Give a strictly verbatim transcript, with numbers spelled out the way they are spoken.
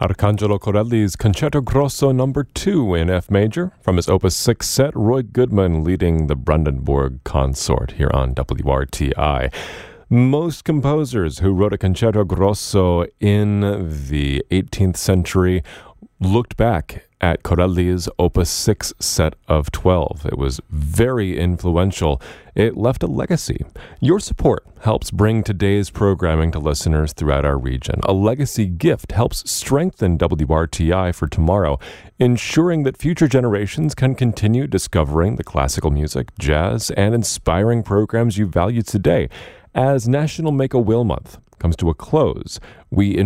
Arcangelo Corelli's Concerto Grosso number two in F major from his Opus six set, Roy Goodman leading the Brandenburg Consort here on W R T I. Most composers who wrote a Concerto Grosso in the eighteenth century looked back at Corelli's Opus six set of twelve. It was very influential. It left a legacy. Your support helps bring today's programming to listeners throughout our region. A legacy gift helps strengthen W R T I for tomorrow, ensuring that future generations can continue discovering the classical music, jazz, and inspiring programs you value today. As National Make-A-Will Month comes to a close, we